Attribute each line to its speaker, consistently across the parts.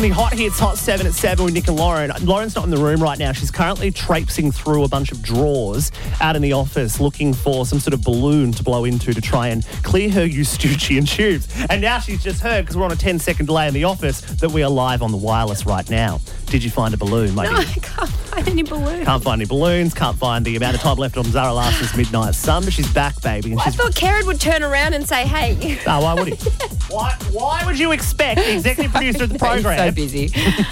Speaker 1: The Hot Hits, Hot 7 at 7 with Nick and Lauren. Lauren's not in the room right now. She's currently traipsing through a bunch of drawers out in the office looking for some sort of balloon to blow into to try and clear her Eustachian tubes. And now she's just heard, because we're on a 10-second delay in the office, that we are live on the wireless right now. Did you find a balloon, my dear?
Speaker 2: No, I can't find any balloons.
Speaker 1: Can't find any balloons, can't find the amount of time left on Zara Larson's Midnight Sun, but she's back, baby. And
Speaker 2: I thought Karen would turn around and say, hey.
Speaker 1: Oh, why would he? Why would you expect the executive producer of the program
Speaker 2: so busy.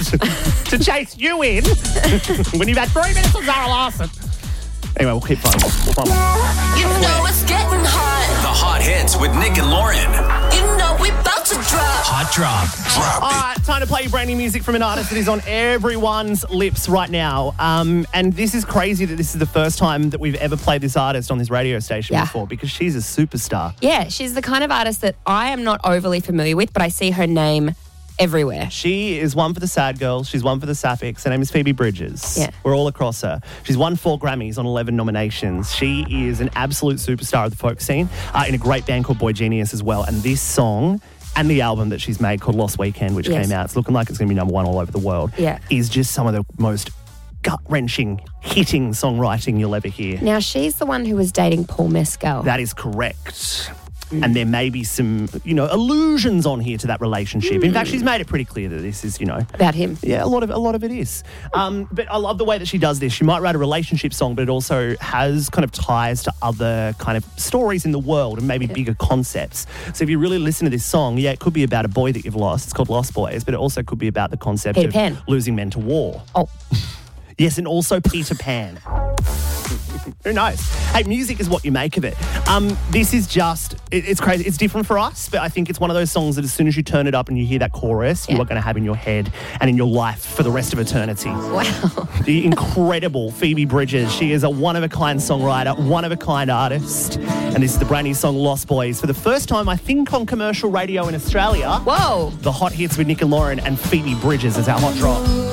Speaker 1: to chase you in when you've had 3 minutes on Zara Larson? Anyway, we'll keep phoning.
Speaker 3: You know it's getting hot.
Speaker 4: The Hot Hits with Nick and Lauren.
Speaker 3: You know we about to drop.
Speaker 4: Hot Drop.
Speaker 1: All right, time to play your brand new music from an artist that is on everyone's lips right now. And this is crazy that this is the first time that we've ever played this artist on this radio station before, because she's a superstar.
Speaker 2: Yeah, she's the kind of artist that I am not overly familiar with, but I see her name everywhere.
Speaker 1: She is one for the Sad Girls. She's one for the Sapphics. Her name is Phoebe Bridgers.
Speaker 2: Yeah.
Speaker 1: We're all across her. She's won 4 Grammys on 11 nominations. She is an absolute superstar of the folk scene in a great band called Boy Genius as well. And this song and the album that she's made called Lost Weekend, which came out, it's looking like it's going to be number 1 all over the world, is just some of the most gut-wrenching, hitting songwriting you'll ever hear.
Speaker 2: Now, she's the one who was dating Paul Mescal.
Speaker 1: That is correct. And there may be some, allusions on here to that relationship. In fact, she's made it pretty clear that this is,
Speaker 2: about him.
Speaker 1: Yeah, a lot of it is. But I love the way that she does this. She might write a relationship song, but it also has kind of ties to other kind of stories in the world and maybe bigger concepts. So if you really listen to this song, it could be about a boy that you've lost. It's called Lost Boys, but it also could be about the concept
Speaker 2: Peter
Speaker 1: of
Speaker 2: Pan.
Speaker 1: losing men to war.
Speaker 2: Oh.
Speaker 1: Yes, and also Peter Pan. Who knows? Hey, music is what you make of it. This is just, it's crazy. It's different for us, but I think it's one of those songs that as soon as you turn it up and you hear that chorus, you are going to have in your head and in your life for the rest of eternity.
Speaker 2: Wow.
Speaker 1: The incredible Phoebe Bridgers. She is a one-of-a-kind songwriter, one-of-a-kind artist. And this is the brand new song, Lost Boys. For the first time, I think, on commercial radio in Australia.
Speaker 2: Whoa.
Speaker 1: The Hot Hits with Nick and Lauren and Phoebe Bridgers as our Hot Drop.